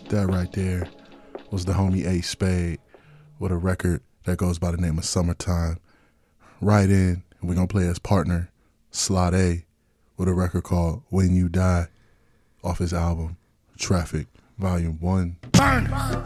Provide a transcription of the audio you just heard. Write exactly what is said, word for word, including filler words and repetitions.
That right there was the homie Ace Spade with a record that goes by the name of Summertime. Right in, and we're going to play his partner, Slot A, with a record called When You Die, off his album, Traffic, Volume one. Burn!